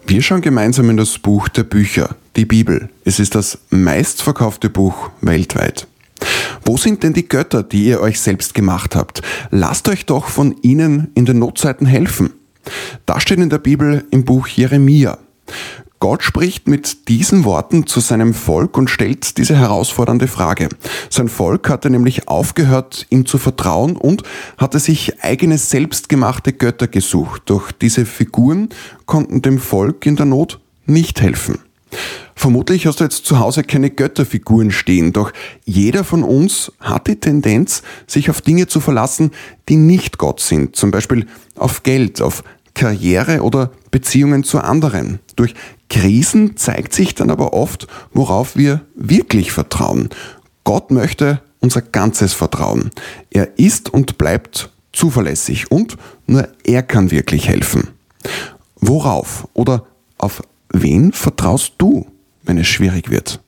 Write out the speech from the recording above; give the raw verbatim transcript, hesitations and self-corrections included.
Wir schauen gemeinsam in das Buch der Bücher, die Bibel. Es ist das meistverkaufte Buch weltweit. Wo sind denn die Götter, die ihr euch selbst gemacht habt? Lasst euch doch von ihnen in den Notzeiten helfen. Das steht in der Bibel im Buch Jeremia. Gott spricht mit diesen Worten zu seinem Volk und stellt diese herausfordernde Frage. Sein Volk hatte nämlich aufgehört, ihm zu vertrauen und hatte sich eigene selbstgemachte Götter gesucht. Doch diese Figuren konnten dem Volk in der Not nicht helfen. Vermutlich hast du jetzt zu Hause keine Götterfiguren stehen, doch jeder von uns hat die Tendenz, sich auf Dinge zu verlassen, die nicht Gott sind. Zum Beispiel auf Geld, auf Karriere oder Beziehungen zu anderen. Durch Krisen zeigt sich dann aber oft, worauf wir wirklich vertrauen. Gott möchte unser ganzes Vertrauen. Er ist und bleibt zuverlässig und nur er kann wirklich helfen. Worauf oder auf wen vertraust du, wenn es schwierig wird?